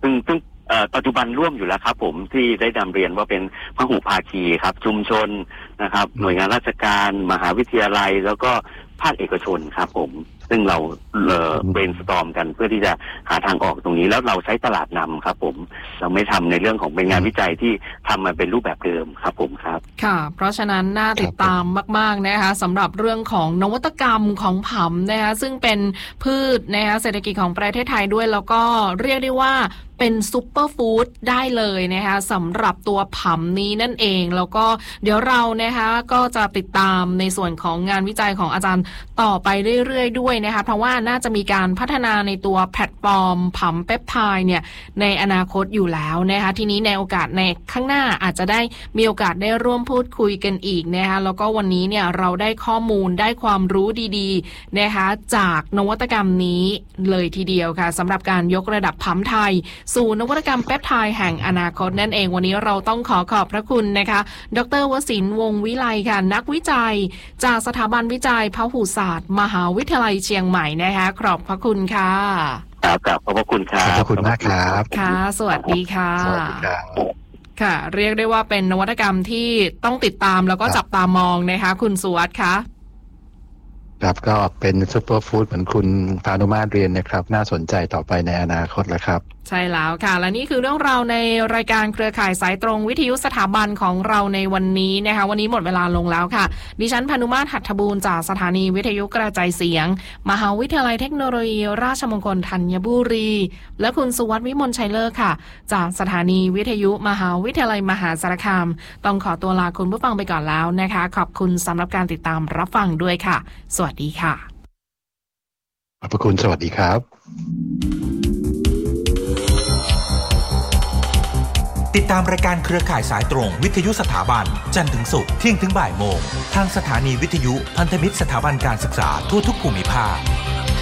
ซึ่งปัจจุบันร่วมอยู่แล้วครับผมที่ได้นำเรียนว่าเป็นพหุภาคีครับชุมชนนะครับหน่วยงานราชการมหาวิทยาลัยแล้วก็ภาคเอกชนครับผมซึ่งเราbrainstorm กันเพื่อที่จะหาทางออกตรงนี้แล้วเราใช้ตลาดนำครับผมเราไม่ทำในเรื่องของเป็นงานวิจัยที่ทำมาเป็นรูปแบบเดิมครับผมครับค่ะเพราะฉะนั้นน่าติดตามมากๆนะคะสำหรับเรื่องของนวัตกรรมของผำนะคะซึ่งเป็นพืชนะคะเศรษฐกิจของประเทศไทยด้วยแล้วก็เรียกได้ว่าเป็นซุปเปอร์ฟู้ดได้เลยนะคะสำหรับตัวผำนี้นั่นเองแล้วก็เดี๋ยวเรานะคะก็จะติดตามในส่วนของงานวิจัยของอาจารย์ต่อไปเรื่อยๆด้วยนะคะเพราะว่าน่าจะมีการพัฒนาในตัวแพลตฟอร์มผำเปปไทด์เนี่ยในอนาคตอยู่แล้วนะคะทีนี้ในโอกาสในข้างหน้าอาจจะได้มีโอกาสได้ร่วมพูดคุยกันอีกนะคะแล้วก็วันนี้เนี่ยเราได้ข้อมูลได้ความรู้ดีๆนะคะจากนวัตกรรมนี้เลยทีเดียวค่ะสำหรับการยกระดับผำไทยสู่นวัตกรรมเปปไทด์แห่งอนาคตนั่นเองวันนี้เราต้องขอบพระคุณนะคะดร.วสินทร์ วงศ์วิไลค่ะนักวิจัยจากสถาบันวิจัยพหุศาสตร์มหาวิทยาลัยเชียงใหม่นะคะขอบพระคุณค่ะขอบพระคุณครับขอบคุณมากครับค่ะสวัสดีค่ะสวัสดีครับค่ะเรียกได้ว่าเป็นนวัตกรรมที่ต้องติดตามแล้วก็จับตามองนะคะคุณสุวัสดิ์คะครับก็เป็นซุปเปอร์ฟู้ดเหมือนคุณพานุมาตรเรียนนะครับน่าสนใจต่อไปในอนาคตแล้วครับใช่แล้วค่ะและนี่คือเรื่องราวในรายการเครือข่ายสายตรงวิทยุสถาบันของเราในวันนี้นะคะวันนี้หมดเวลาลงแล้วค่ะดิฉันพานุมาตรหัตถบูรณ์จากสถานีวิทยุกระจายเสียงมหาวิทยาลัยเทคโนโลยีราชมงคลธัญบุรีและคุณสุวัสดิ์วิมลชัยเลิศค่ะจากสถานีวิทยุมหาวิทยาลัยมหาสารคามต้องขอตัวลาคุณผู้ฟังไปก่อนแล้วนะคะขอบคุณสำหรับการติดตามรับฟังด้วยค่ะสวัสดีค่ะขอบคุณสวัสดีครับติดตามรายการเครือข่ายสายตรงวิทยุสถาบันจันทร์ถึงศุกร์เที่ยงถึงบ่ายโมงทางสถานีวิทยุพันธมิตรสถาบันการศึกษาทั่วทุกภูมิภาค